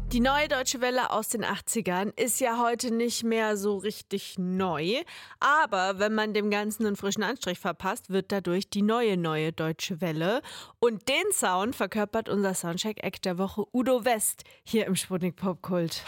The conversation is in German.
Die neue Deutsche Welle aus den 80ern ist ja heute nicht mehr so richtig neu. Aber wenn man dem Ganzen einen frischen Anstrich verpasst, wird dadurch die neue Deutsche Welle. Und den Sound verkörpert unser Soundcheck-Act der Woche Udo West hier im Sputnik Popkult.